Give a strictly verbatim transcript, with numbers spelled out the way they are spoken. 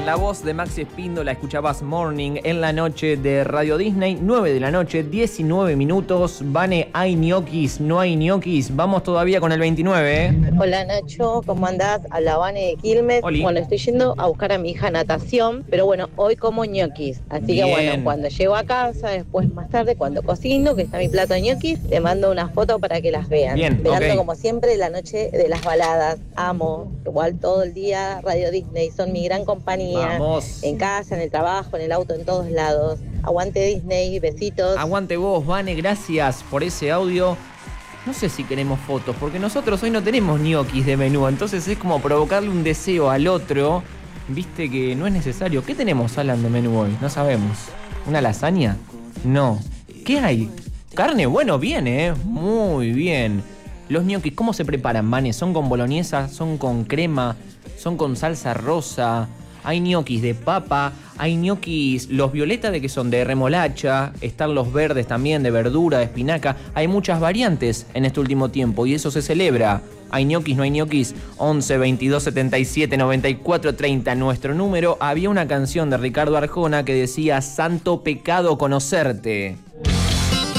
En la voz de Maxi Espíndola escuchabas Morning en la noche de Radio Disney, nueve de la noche, diecinueve minutos. Vane, ¿hay ñoquis? ¿No hay ñoquis? Vamos todavía con el veintinueve. ¿eh? Hola Nacho, ¿cómo andás? A la Vane de Quilmes. Oli. Bueno, estoy yendo a buscar a mi hija a natación, pero bueno, hoy como ñoquis. Así Bien. que bueno, cuando llego a casa, después más tarde, cuando cocino, que está mi plato de ñoquis, te mando unas fotos para que las vean. Bien, Esperando ok. como siempre la noche de las baladas. Amo, igual todo el día Radio Disney, son mi gran compañía. Vamos. En casa, en el trabajo, en el auto, en todos lados. Aguante Disney, besitos. Aguante vos, Vane, gracias por ese audio. No sé si queremos fotos, porque nosotros hoy no tenemos ñoquis de menú, entonces es como provocarle un deseo al otro. Viste que no es necesario. ¿Qué tenemos, Alan, de menú hoy? No sabemos. ¿Una lasaña? No. ¿Qué hay? ¿Carne? Bueno, bien, ¿eh? Muy bien. Los ñoquis, ¿cómo se preparan, Vane? ¿Son con boloñesa? ¿Son con crema? ¿Son con salsa rosa? Hay ñoquis de papa, hay ñoquis, los violetas de que son de remolacha, están los verdes también de verdura, de espinaca. Hay muchas variantes en este último tiempo y eso se celebra. Hay ñoquis, no hay ñoquis. once, veintidós, setenta y siete, noventa y cuatro, treinta, nuestro número. Había una canción de Ricardo Arjona que decía: Santo pecado conocerte.